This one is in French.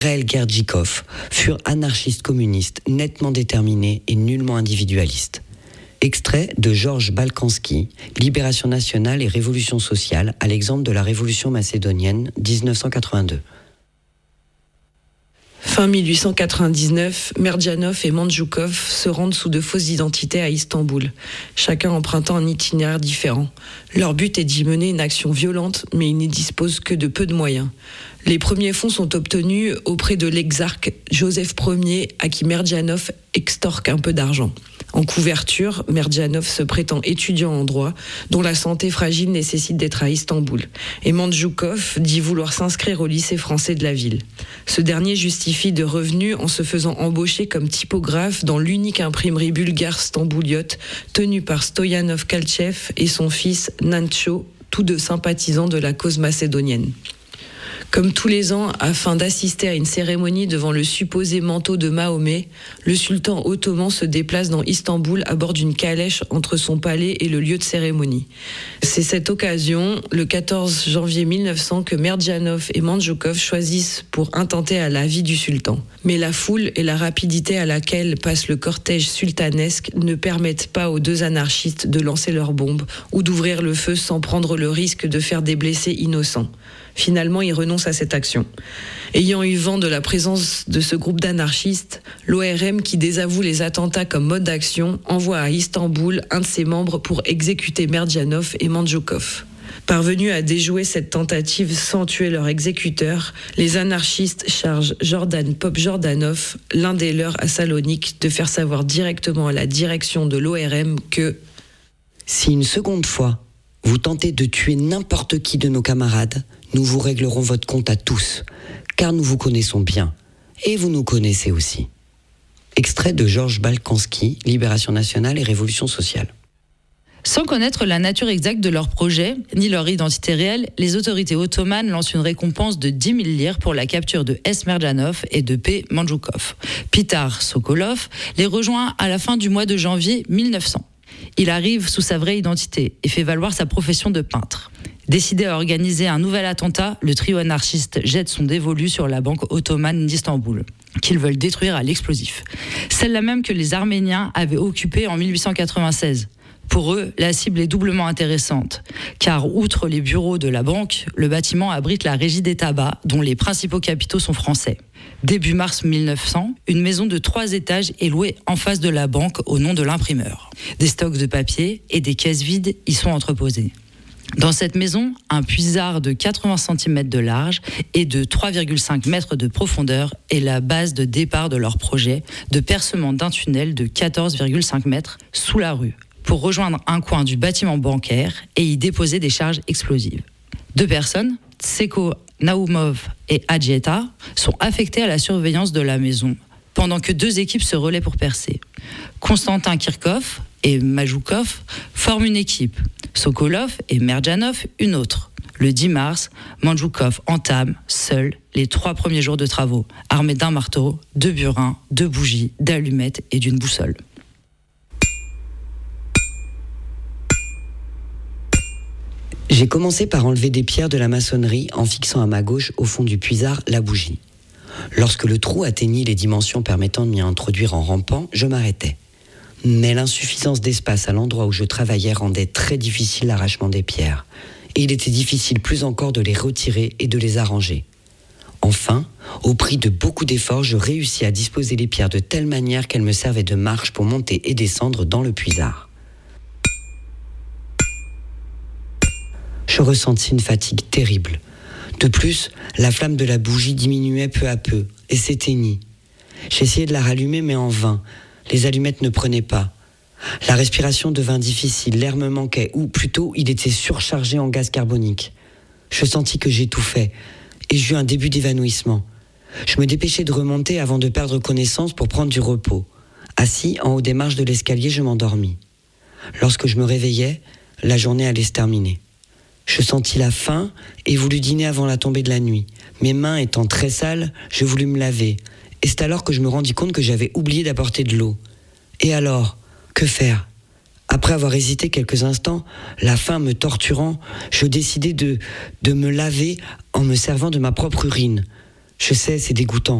Mikhail Gerdjikov furent anarchistes communistes nettement déterminés et nullement individualistes. Extrait de Georges Balkanski, Libération nationale et révolution sociale, à l'exemple de la révolution macédonienne 1982. Fin 1899, Merdjanov et Mandjoukov se rendent sous de fausses identités à Istanbul, chacun empruntant un itinéraire différent. Leur but est d'y mener une action violente, mais ils n'y disposent que de peu de moyens. Les premiers fonds sont obtenus auprès de l'exarque Joseph Ier, à qui Merdjanov extorque un peu d'argent. En couverture, Merdjanov se prétend étudiant en droit, dont la santé fragile nécessite d'être à Istanbul. Et Mandjoukov dit vouloir s'inscrire au lycée français de la ville. Ce dernier justifie de revenus en se faisant embaucher comme typographe dans l'unique imprimerie bulgare stambouliote tenue par Stoyanov Kalchev et son fils Nancho, tous deux sympathisants de la cause macédonienne. Comme tous les ans, afin d'assister à une cérémonie devant le supposé manteau de Mahomet, le sultan ottoman se déplace dans Istanbul à bord d'une calèche entre son palais et le lieu de cérémonie. C'est cette occasion, le 14 janvier 1900, que Merdjanov et Mandjoukov choisissent pour intenter à la vie du sultan. Mais la foule et la rapidité à laquelle passe le cortège sultanesque ne permettent pas aux deux anarchistes de lancer leurs bombes ou d'ouvrir le feu sans prendre le risque de faire des blessés innocents. Finalement, ils renoncent à cette action. Ayant eu vent de la présence de ce groupe d'anarchistes, l'ORM, qui désavoue les attentats comme mode d'action, envoie à Istanbul un de ses membres pour exécuter Merdjanov et Mandjoukov. Parvenus à déjouer cette tentative sans tuer leur exécuteur, les anarchistes chargent Jordan Popjordanov, l'un des leurs à Salonique, de faire savoir directement à la direction de l'ORM que « Si une seconde fois, vous tentez de tuer n'importe qui de nos camarades, nous vous réglerons votre compte à tous, car nous vous connaissons bien, et vous nous connaissez aussi. » Extrait de Georges Balkanski, Libération nationale et révolution sociale. Sans connaître la nature exacte de leur projet, ni leur identité réelle, les autorités ottomanes lancent une récompense de 10 000 lire pour la capture de S. Merdjanov et de P. Mandjoukov. Pitar Sokolov les rejoint à la fin du mois de janvier 1900. Il arrive sous sa vraie identité et fait valoir sa profession de peintre. Décidé à organiser un nouvel attentat, le trio anarchiste jette son dévolu sur la banque ottomane d'Istanbul, qu'ils veulent détruire à l'explosif. Celle-là même que les Arméniens avaient occupée en 1896. Pour eux, la cible est doublement intéressante, car outre les bureaux de la banque, le bâtiment abrite la Régie des tabacs, dont les principaux capitaux sont français. Début mars 1900, une maison de 3 étages est louée en face de la banque au nom de l'imprimeur. Des stocks de papier et des caisses vides y sont entreposés. Dans cette maison, un puisard de 80 cm de large et de 3,5 mètres de profondeur est la base de départ de leur projet de percement d'un tunnel de 14,5 mètres sous la rue, pour rejoindre un coin du bâtiment bancaire et y déposer des charges explosives. 2 personnes, Tseko Naoumov et Adjeta, sont affectées à la surveillance de la maison, pendant que 2 équipes se relaient pour percer. Konstantin Kirkov et Majoukov forment une équipe, Sokolov et Merdjanov une autre. Le 10 mars, Mandjoukov entame, seul, les 3 premiers jours de travaux, armé d'un marteau, 2 burins, 2 bougies, d'allumettes et d'une boussole. J'ai commencé par enlever des pierres de la maçonnerie en fixant à ma gauche, au fond du puisard, la bougie. Lorsque le trou atteignit les dimensions permettant de m'y introduire en rampant, je m'arrêtais. Mais l'insuffisance d'espace à l'endroit où je travaillais rendait très difficile l'arrachement des pierres. Et il était difficile plus encore de les retirer et de les arranger. Enfin, au prix de beaucoup d'efforts, je réussis à disposer les pierres de telle manière qu'elles me servaient de marche pour monter et descendre dans le puisard. Je ressentis une fatigue terrible. De plus, la flamme de la bougie diminuait peu à peu et s'éteignit. J'essayais de la rallumer, mais en vain. Les allumettes ne prenaient pas. La respiration devint difficile, l'air me manquait, ou plutôt il était surchargé en gaz carbonique. Je sentis que j'étouffais et j'eus un début d'évanouissement. Je me dépêchai de remonter avant de perdre connaissance pour prendre du repos. Assis en haut des marches de l'escalier, je m'endormis. Lorsque je me réveillai, la journée allait se terminer. Je sentis la faim et voulus dîner avant la tombée de la nuit. Mes mains étant très sales, je voulus me laver. Et c'est alors que je me rendis compte que j'avais oublié d'apporter de l'eau. Et alors, que faire ? Après avoir hésité quelques instants, la faim me torturant, je décidai de me laver en me servant de ma propre urine. Je sais, c'est dégoûtant.